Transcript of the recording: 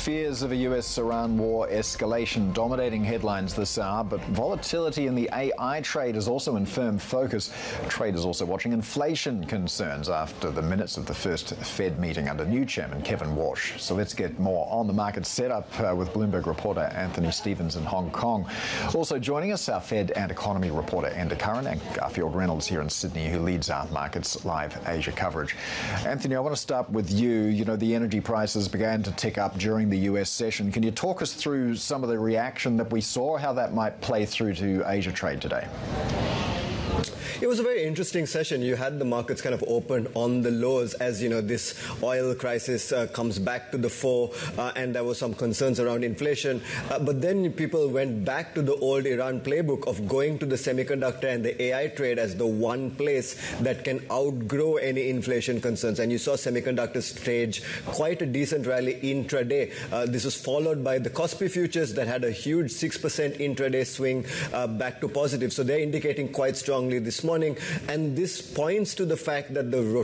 Fears of a US-Iran war escalation dominating headlines this hour, but volatility in the AI trade is also in firm focus. Traders also watching inflation concerns after the minutes of the first Fed meeting under new chairman Kevin Warsh. So let's get more on the market setup with Bloomberg reporter Anthony Stevens in Hong Kong. Also joining us, our Fed and economy reporter Enda Curran and Garfield Reynolds here in Sydney, who leads our Markets Live Asia coverage. Anthony, I want to start with you. You know, the energy prices began to tick up during the US session. Can you talk us through some of the reaction that we saw, how that might play through to Asia trade today? It was a very interesting session. You had the markets kind of open on the lows as, you know, this oil crisis comes back to the fore, and there were some concerns around inflation. But then people went back to the old Iran playbook of going to the semiconductor and the AI trade as the one place that can outgrow any inflation concerns. And you saw semiconductors stage quite a decent rally intraday. This was followed by the Kospi futures that had a huge 6% intraday swing back to positive. So they're indicating quite strongly this morning, and this points to the fact that the